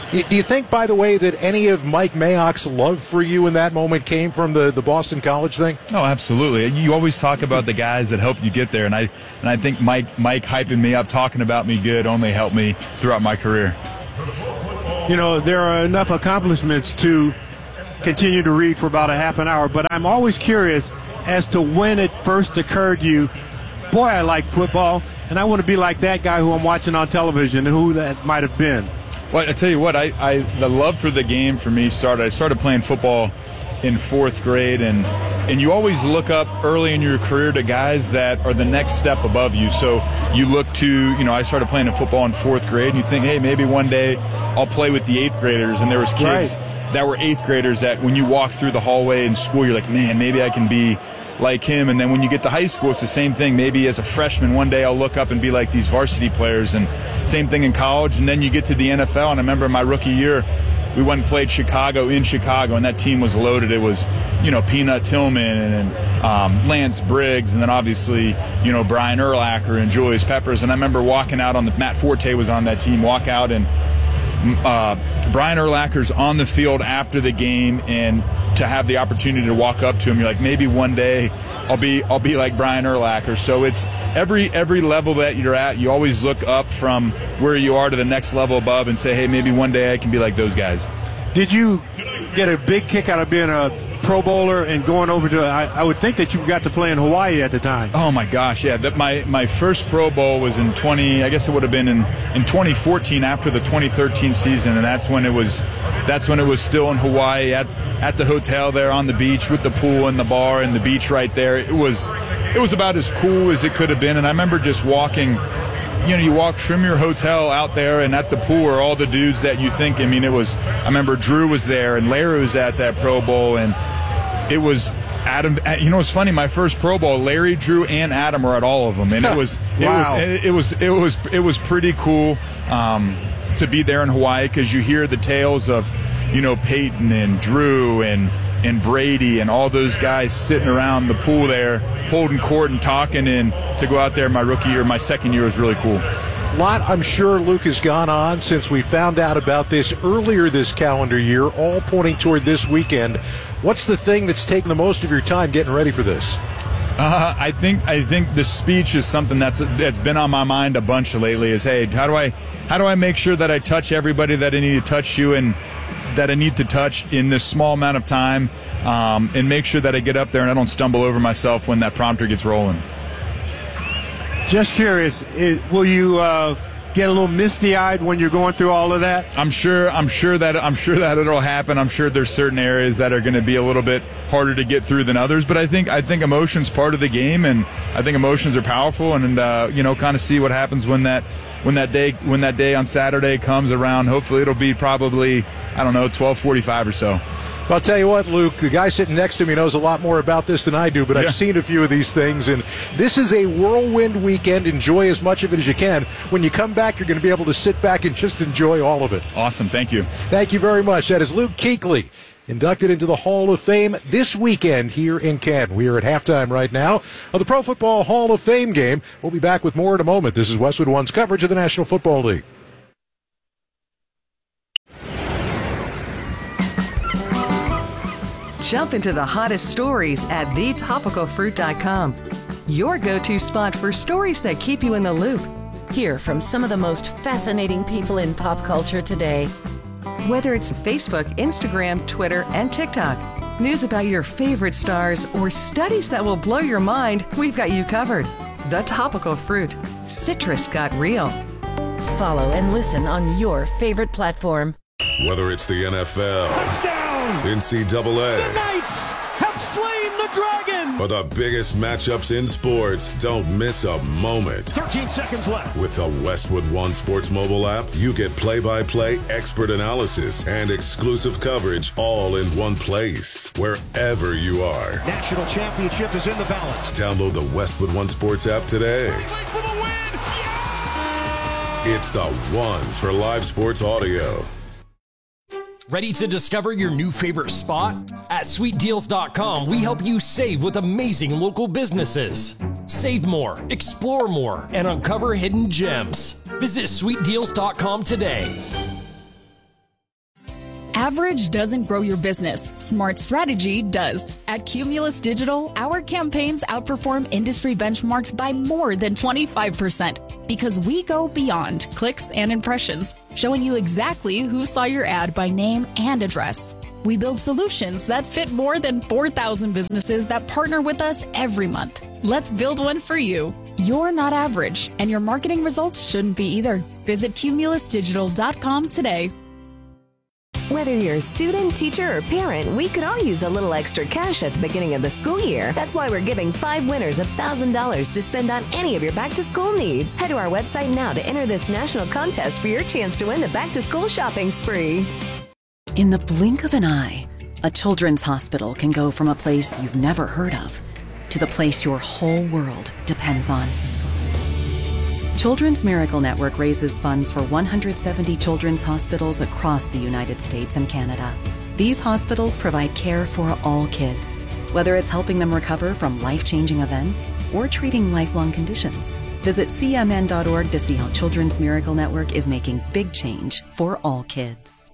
Do you think, by the way, that any of Mike Mayock's love for you in that moment came from the Boston College thing? Oh, absolutely. You always talk about the guys that help you get there, and I think Mike hyping me up, talking about me good, only helped me throughout my career. You know, there are enough accomplishments to continue to read for about a half an hour, but I'm always curious as to when it first occurred to you, boy, I like football, and I want to be like that guy who I'm watching on television, who that might have been. Well, I tell you what, the love for the game for me started. I started playing football in 4th grade, and you always look up early in your career to guys that are the next step above you. So you look to, I started playing football in 4th grade, and you think, hey, maybe one day I'll play with the 8th graders. And there was kids that were 8th graders that when you walk through the hallway in school, you're like, man, maybe I can be like him. And then when you get to high school, it's the same thing. Maybe as a freshman, one day I'll look up and be like these varsity players, and same thing in college. And then you get to the NFL, and I remember my rookie year, we went and played Chicago in Chicago, and that team was loaded. It was, Peanut Tillman and Lance Briggs, and then obviously, Brian Urlacher and Julius Peppers. And I remember walking out on Matt Forte was on that team, walk out, and Brian Urlacher's on the field after the game, and to have the opportunity to walk up to him, you're like, maybe one day I'll be like Brian Urlacher. So it's every level that you're at, you always look up from where you are to the next level above and say, hey, maybe one day I can be like those guys. Did you get a big kick out of being a Pro Bowler and going over to, I would think that you got to play in Hawaii at the time. Oh my gosh, yeah. My first Pro Bowl was in 2014 after the 2013 season, and that's when it was still in Hawaii at the hotel there on the beach with the pool and the bar and the beach right there. It was about as cool as it could have been, and I remember just walking. You walk from your hotel out there, and at the pool are all the dudes that you think. I remember Drew was there, and Larry was at that Pro Bowl, and it was Adam. It's funny. My first Pro Bowl, Larry, Drew, and Adam were at all of them, and it was pretty cool to be there in Hawaii, because you hear the tales of Peyton and Drew and Brady and all those guys sitting around the pool there holding court and talking, and to go out there my rookie year, my second year, was really cool. A lot, I'm sure, Luke, has gone on since we found out about this earlier this calendar year, all pointing toward this weekend. What's the thing that's taken the most of your time getting ready for this? I think the speech is something that's been on my mind a bunch lately. Is, hey, how do I make sure that I touch everybody that I need to touch you and that I need to touch in this small amount of time, and make sure that I get up there and I don't stumble over myself when that prompter gets rolling. Just curious, will you get a little misty-eyed when you're going through all of that? I'm sure that it'll happen. I'm sure there's certain areas that are going to be a little bit harder to get through than others, but I think emotion's part of the game, and I think emotions are powerful, and kind of see what happens when that day on Saturday comes around. Hopefully it'll be probably, 12:45 or so. Well, I'll tell you what, Luke, the guy sitting next to me knows a lot more about this than I do, but I've seen a few of these things, and this is a whirlwind weekend. Enjoy as much of it as you can. When you come back, you're going to be able to sit back and just enjoy all of it. Awesome. Thank you. Thank you very much. That is Luke Kuechly, inducted into the Hall of Fame this weekend here in Canton. We are at halftime right now of the Pro Football Hall of Fame game. We'll be back with more in a moment. This is Westwood One's coverage of the National Football League. Jump into the hottest stories at thetopicalfruit.com. Your go-to spot for stories that keep you in the loop. Hear from some of the most fascinating people in pop culture today. Whether it's Facebook, Instagram, Twitter, and TikTok, news about your favorite stars, or studies that will blow your mind, we've got you covered. The Topical Fruit. Citrus got real. Follow and listen on your favorite platform. Whether it's the NFL, touchdown! NCAA, the Knights have slain the dragon! or the biggest matchups in sports, don't miss a moment. 13 seconds left. With the Westwood One Sports mobile app, you get play-by-play expert analysis and exclusive coverage all in one place, wherever you are. National championship is in the balance. Download the Westwood One Sports app today. For the win! Yeah! It's the one for live sports audio. Ready to discover your new favorite spot? At SweetDeals.com, we help you save with amazing local businesses. Save more, explore more, and uncover hidden gems. Visit SweetDeals.com today. Average doesn't grow your business. Smart strategy does. At Cumulus Digital, our campaigns outperform industry benchmarks by more than 25% because we go beyond clicks and impressions, showing you exactly who saw your ad by name and address. We build solutions that fit more than 4,000 businesses that partner with us every month. Let's build one for you. You're not average, and your marketing results shouldn't be either. Visit cumulusdigital.com today. Whether you're a student, teacher, or parent, we could all use a little extra cash at the beginning of the school year. That's why we're giving 5 winners $1,000 to spend on any of your back-to-school needs. Head to our website now to enter this national contest for your chance to win the back-to-school shopping spree. In the blink of an eye, a children's hospital can go from a place you've never heard of to the place your whole world depends on. Children's Miracle Network raises funds for 170 children's hospitals across the United States and Canada. These hospitals provide care for all kids, whether it's helping them recover from life-changing events or treating lifelong conditions. Visit cmn.org to see how Children's Miracle Network is making big change for all kids.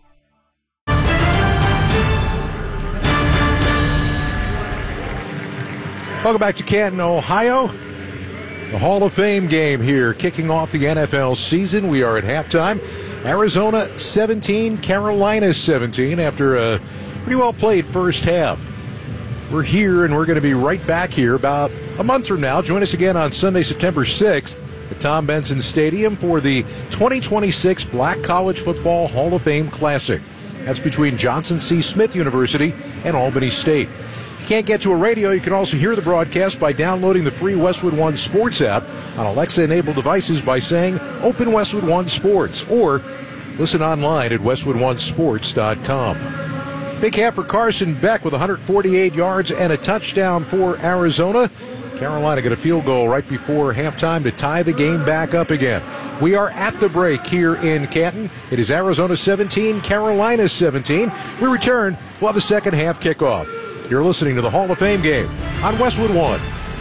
Welcome back to Canton, Ohio. The Hall of Fame game here, kicking off the NFL season. We are at halftime. Arizona 17, Carolina 17 after a pretty well played first half. We're here and we're going to be right back here about a month from now. Join us again on Sunday, September 6th at Tom Benson Stadium for the 2026 Black College Football Hall of Fame Classic. That's between Johnson C. Smith University and Albany State. If you can't get to a radio, you can also hear the broadcast by downloading the free Westwood One Sports app on Alexa-enabled devices by saying Open Westwood One Sports, or listen online at westwoodonesports.com. Big half for Carson Beck with 148 yards and a touchdown for Arizona. Carolina got a field goal right before halftime to tie the game back up again. We are at the break here in Canton. It is Arizona 17, Carolina 17. We return. We'll have the second half kickoff. You're listening to the Hall of Fame game on Westwood One.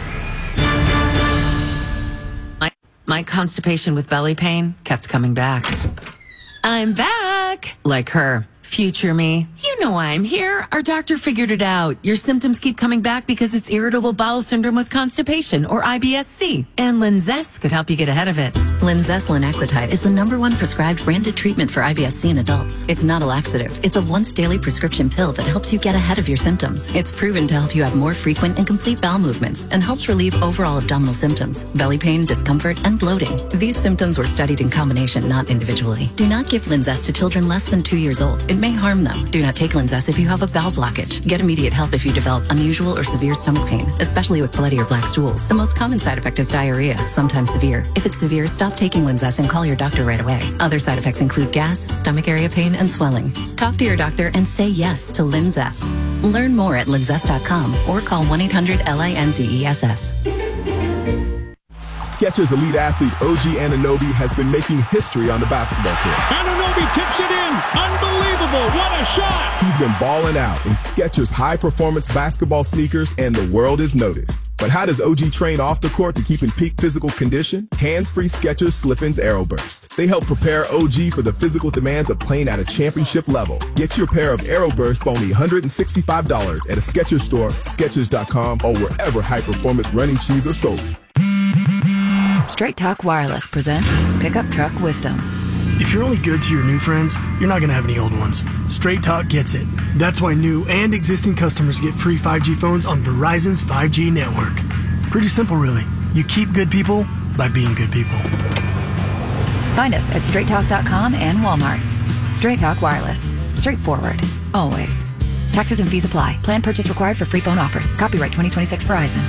My constipation with belly pain kept coming back. I'm back! Like her. Future me. You know I'm here. Our doctor figured it out. Your symptoms keep coming back because it's irritable bowel syndrome with constipation, or IBS-C. And Linzess could help you get ahead of it. Linzess linaclotide is the #1 prescribed branded treatment for IBS-C in adults. It's not a laxative. It's a once-daily prescription pill that helps you get ahead of your symptoms. It's proven to help you have more frequent and complete bowel movements and helps relieve overall abdominal symptoms, belly pain, discomfort, and bloating. These symptoms were studied in combination, not individually. Do not give Linzess to children less than 2 years old. It may harm them. Do not take Linzess if you have a bowel blockage. Get immediate help if you develop unusual or severe stomach pain, especially with bloody or black stools. The most common side effect is diarrhea, sometimes severe. If it's severe, stop taking Linzess and call your doctor right away. Other side effects include gas, stomach area pain, and swelling. Talk to your doctor and say yes to Linzess. Learn more at linzess.com or call 1-800-LINZESS. Skechers elite athlete OG Anunoby has been making history on the basketball court. Anunoby tips it in. Unbelievable. What a shot. He's been balling out in Skechers high-performance basketball sneakers, and the world has noticed. But how does OG train off the court to keep in peak physical condition? Hands-free Skechers Slip-ins Aeroburst. They help prepare OG for the physical demands of playing at a championship level. Get your pair of Aeroburst for only $165 at a Skechers store, Skechers.com, or wherever high-performance running shoes are sold. Straight Talk Wireless presents Pickup Truck Wisdom. If you're only good to your new friends, you're not going to have any old ones. Straight Talk gets it. That's why new and existing customers get free 5G phones on Verizon's 5G network. Pretty simple, really. You keep good people by being good people. Find us at straighttalk.com and Walmart. Straight Talk Wireless. Straightforward. Always. Taxes and fees apply. Plan purchase required for free phone offers. Copyright 2026 Verizon.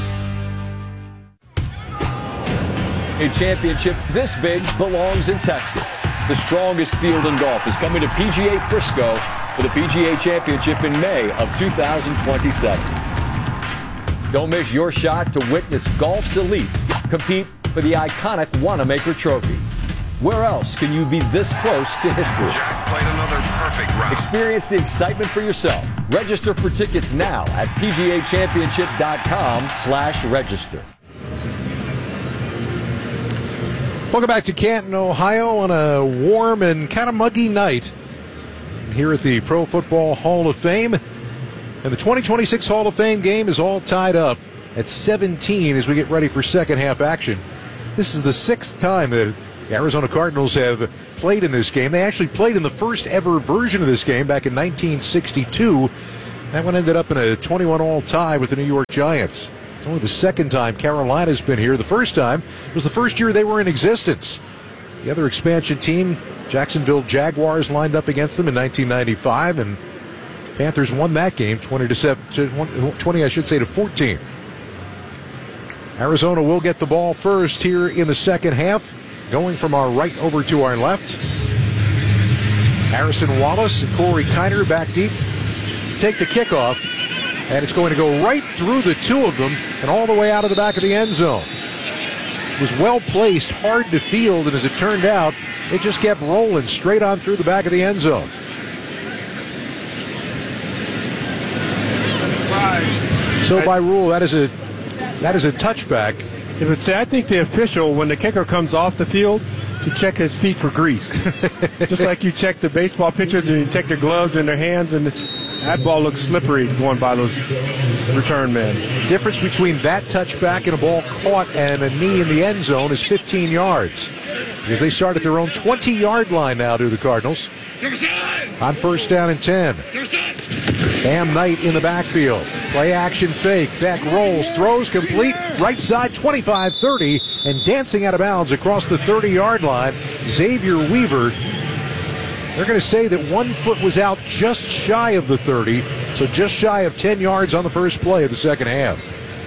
A championship this big belongs in Texas. The strongest field in golf is coming to PGA Frisco for the PGA Championship in May of 2027. Don't miss your shot to witness golf's elite compete for the iconic Wanamaker Trophy. Where else can you be this close to history? Jack played another perfect round. Experience the excitement for yourself. Register for tickets now at PGAchampionship.com/register. Welcome back to Canton, Ohio on a warm and kind of muggy night. here at the Pro Football Hall of Fame. And the 2026 Hall of Fame game is all tied up at 17 as we get ready for second half action. This is the 6th time that the Arizona Cardinals have played in this game. They actually played in the first ever version of this game back in 1962. That one ended up in a 21-all tie with the New York Giants. It's only the 2nd time Carolina's been here. The first time was the first year they were in existence. The other expansion team, Jacksonville Jaguars, lined up against them in 1995, and Panthers won that game 20 to 14. Arizona will get the ball first here in the second half, going from our right over to our left. Harrison Wallace and Corey Kiner back deep take the kickoff, and it's going to go right through the two of them and all the way out of the back of the end zone. It was well placed, hard to field, and as it turned out, it just kept rolling straight on through the back of the end zone. So by rule, that is a touchback. Yeah, but see, I think the official, when the kicker comes off the field, should check his feet for grease. Just like you check the baseball pitchers and you check their gloves and their hands, and that ball looks slippery going by those return men. The difference between that touchback and a ball caught and a knee in the end zone is 15 yards. Because they start at their own 20-yard line now, do the Cardinals. On first down and 10. Bam Knight in the backfield. Play action fake. Beck rolls, throws complete. Right side 25-30 and dancing out of bounds across the 30-yard line. Xavier Weaver. They're going to say that 1 foot was out just shy of the 30, so just shy of 10 yards on the first play of the second half.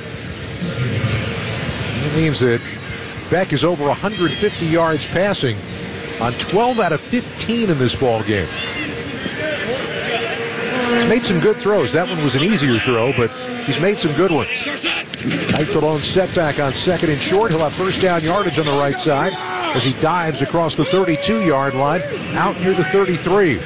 It means that Beck is over 150 yards passing on 12 out of 15 in this ball game. He's made some good throws. That one was an easier throw, but he's made some good ones. Knight the lone setback on second and short. He'll have first down yardage on the right side as he dives across the 32-yard line out near the 33.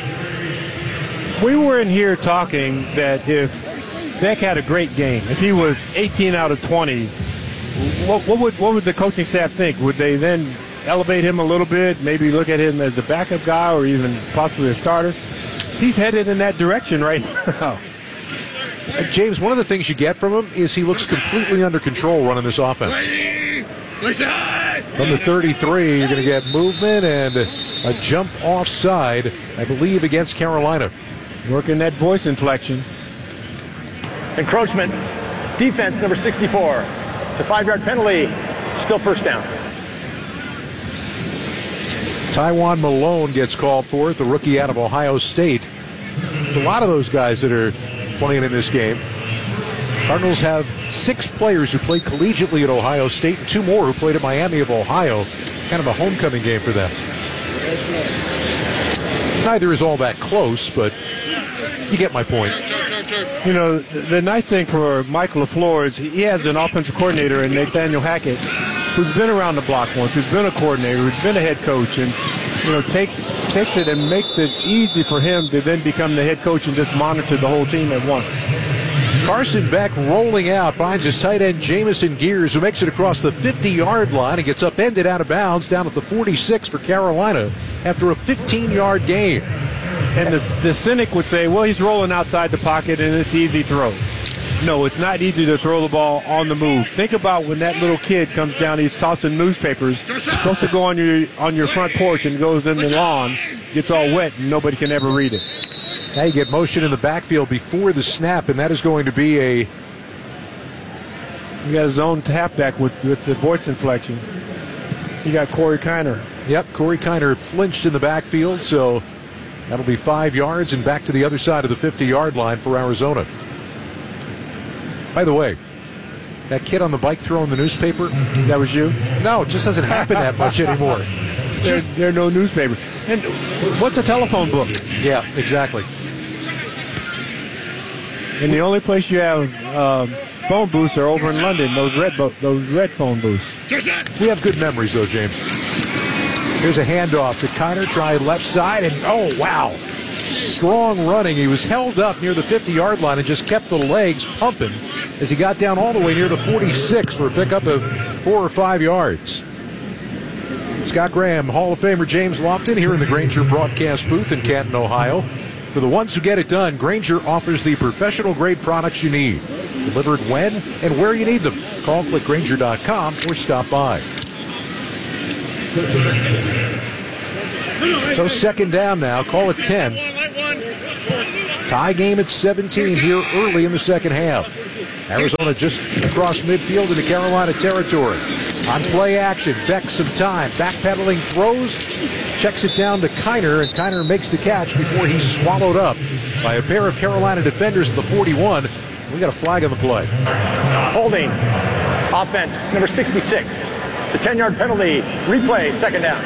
We were in here talking that if Beck had a great game, if he was 18 out of 20, what would the coaching staff think? Would they then elevate him a little bit, maybe look at him as a backup guy or even possibly a starter? He's headed in that direction right now. James, one of the things you get from him is he looks completely under control running this offense. From the 33, you're going to get movement and a jump offside, I believe, against Carolina. Working that voice inflection. Encroachment. Defense, number 64. It's a 5-yard penalty. Still first down. Tywone Malone gets called for it, the rookie out of Ohio State. There's a lot of those guys that are playing in this game. Cardinals have 6 players who played collegiately at Ohio State and 2 more who played at Miami of Ohio. Kind of a homecoming game for them. Neither is all that close, but you get my point. You know, the nice thing for Michael LaFleur is he has an offensive coordinator in Nathaniel Hackett who's been around the block once, who's been a coordinator, who's been a head coach, and takes it and makes it easy for him to then become the head coach and just monitor the whole team at once. Carson Beck rolling out, finds his tight end Jamison Gears, who makes it across the 50-yard line and gets upended out of bounds down at the 46 for Carolina after a 15-yard gain. And the cynic would say, well, he's rolling outside the pocket and it's easy throw. No, it's not easy to throw the ball on the move. Think about when that little kid comes down, he's tossing newspapers, supposed to go on your front porch and goes in the lawn, gets all wet and nobody can ever read it. Now you get motion in the backfield before the snap, and that is going to be you got a zone halfback with the voice inflection. You got Corey Kiner. Yep, Corey Kiner flinched in the backfield, so that'll be 5 yards and back to the other side of the 50-yard line for Arizona. By the way, that kid on the bike throwing the newspaper, that was you? No, it just doesn't happen that much anymore. There are no newspaper. And what's a telephone book? Yeah, exactly. And the only place you have phone booths are over in London, those red phone booths. We have good memories, though, James. Here's a handoff to Kiner, tried left side, and oh, wow. Strong running. He was held up near the 50-yard line and just kept the legs pumping as he got down all the way near the 46 for a pickup of 4 or 5 yards. Scott Graham, Hall of Famer James Lofton here in the Grainger broadcast booth in Canton, Ohio. For the ones who get it done, Grainger offers the professional-grade products you need, delivered when and where you need them. Call, click Grainger.com, or stop by. So second down now, call it 10. Tie game at 17 here early in the second half. Arizona just across midfield into Carolina territory. On play action, Beck some time, backpedaling throws, checks it down to Kiner, and Kiner makes the catch before he's swallowed up by a pair of Carolina defenders at the 41. We got a flag on the play. Holding. Offense, number 66. It's a 10-yard penalty. Replay, second down.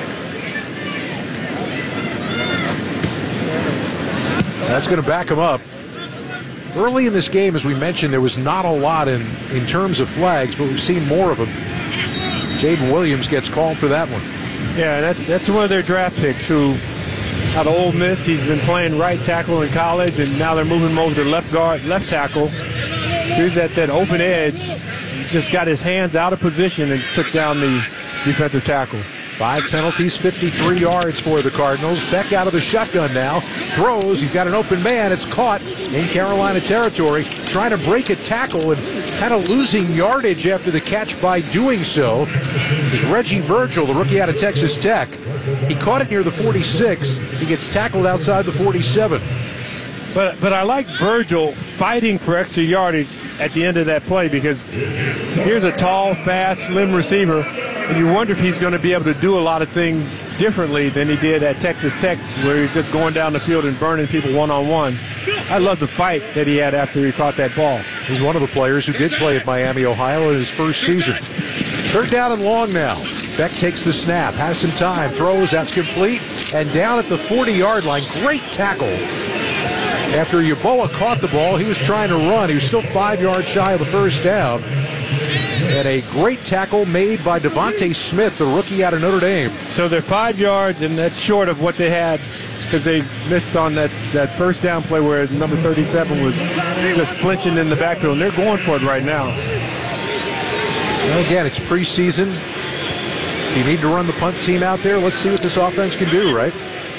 That's going to back him up. Early in this game, as we mentioned, there was not a lot in terms of flags, but we've seen more of them. Jaden Williams gets called for that one. Yeah, that's one of their draft picks who, out of Ole Miss, he's been playing right tackle in college, and now they're moving him over to left tackle. He's at that open edge. He just got his hands out of position and took down the defensive tackle. 5 penalties, 53 yards for the Cardinals. Beck out of the shotgun now. Throws. He's got an open man. It's caught in Carolina territory. Trying to break a tackle and kind of losing yardage after the catch by doing so is Reggie Virgil, the rookie out of Texas Tech. He caught it near the 46. He gets tackled outside the 47. But I like Virgil fighting for extra yardage at the end of that play, because here's a tall, fast, slim receiver, and you wonder if he's going to be able to do a lot of things differently than he did at Texas Tech, where he's just going down the field and burning people one-on-one. I love the fight that he had after he caught that ball. He's one of the players who did play at Miami, Ohio in his first season. Third down and long now. Beck takes the snap, has some time, throws, that's complete, and down at the 40-yard line. Great tackle. After Yeboah caught the ball, he was trying to run. He was still 5 yards shy of the first down. And a great tackle made by Devontae Smith, the rookie out of Notre Dame. So they're 5 yards, and that's short of what they had, because they missed on that first down play where number 37 was just flinching in the backfield. And they're going for it right now. Well, again, it's preseason. If you need to run the punt team out there, let's see what this offense can do, right?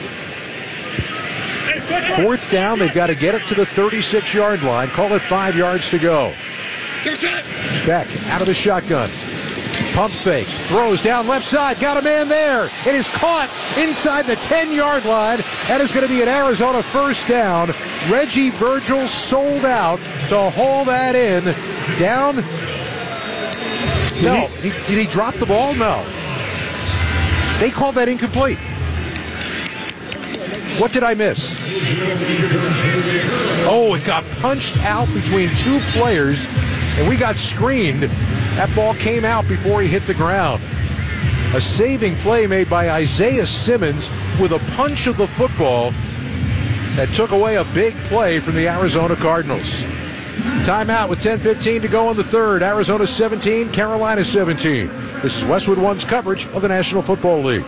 Fourth down, they've got to get it to the 36-yard line. Call it 5 yards to go. Beck out of the shotgun. Pump fake. Throws down left side. Got a man there. It is caught inside the 10-yard line. That is going to be an Arizona first down. Reggie Virgil sold out to haul that in. Down. No. Did he drop the ball? No. They called that incomplete. What did I miss? Oh, it got punched out between two players, and we got screened. That ball came out before he hit the ground. A saving play made by Isaiah Simmons with a punch of the football that took away a big play from the Arizona Cardinals. Timeout with 10:15 to go in the third. Arizona 17, Carolina 17. This is Westwood One's coverage of the National Football League.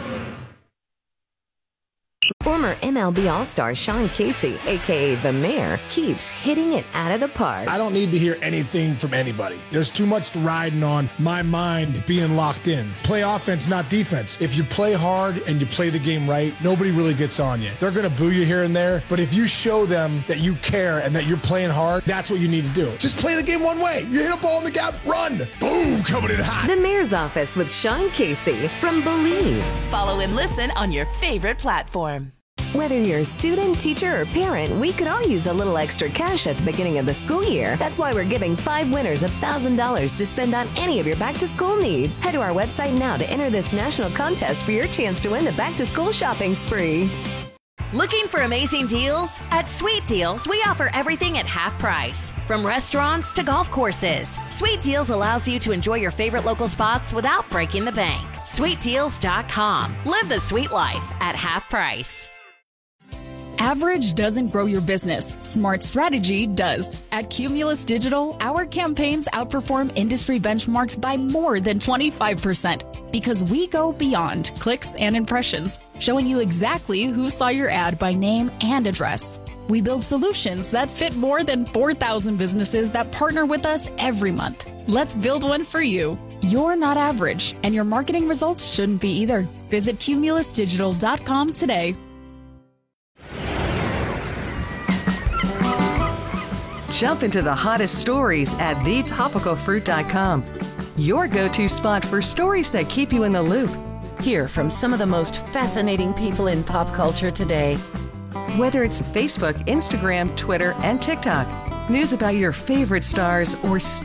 Former MLB All-Star Sean Casey, a.k.a. The Mayor, keeps hitting it out of the park. I don't need to hear anything from anybody. There's too much riding on my mind being locked in. Play offense, not defense. If you play hard and you play the game right, nobody really gets on you. They're going to boo you here and there, but if you show them that you care and that you're playing hard, that's what you need to do. Just play the game one way. You hit a ball in the gap, run. Boom, coming in hot. The Mayor's Office with Sean Casey from Believe. Follow and listen on your favorite platform. Whether you're a student, teacher, or parent, we could all use a little extra cash at the beginning of the school year. That's why we're giving 5 winners $1,000 to spend on any of your back-to-school needs. Head to our website now to enter this national contest for your chance to win the back-to-school shopping spree. Looking for amazing deals? At Sweet Deals, we offer everything at half price. From restaurants to golf courses, Sweet Deals allows you to enjoy your favorite local spots without breaking the bank. SweetDeals.com. Live the sweet life at half price. Average doesn't grow your business. Smart strategy does. At Cumulus Digital, our campaigns outperform industry benchmarks by more than 25% because we go beyond clicks and impressions, showing you exactly who saw your ad by name and address. We build solutions that fit more than 4,000 businesses that partner with us every month. Let's build one for you. You're not average, and your marketing results shouldn't be either. Visit cumulusdigital.com today. Jump into the hottest stories at thetopicalfruit.com. Your go-to spot for stories that keep you in the loop. Hear from some of the most fascinating people in pop culture today. Whether it's Facebook, Instagram, Twitter, and TikTok, news about your favorite stars or